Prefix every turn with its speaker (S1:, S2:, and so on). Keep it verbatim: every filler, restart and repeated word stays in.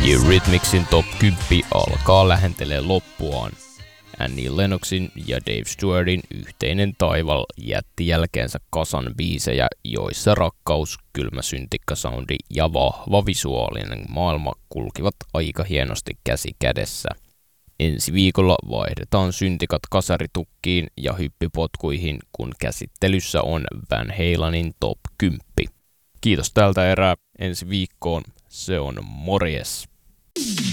S1: Eurythmicsin Top kymmenen alkaa lähentelee loppuaan. Annie Lennoxin ja Dave Stewartin yhteinen taival jätti jälkeensä kasan biisejä, joissa rakkaus, kylmä syntikkasoundi ja vahva visuaalinen maailma kulkivat aika hienosti käsi kädessä. Ensi viikolla vaihdetaan syntikat kasaritukkiin ja hyppipotkuihin, kun käsittelyssä on Van Halenin Top kymmenen. Kiitos tältä erää, ensi viikkoon, se on morjes!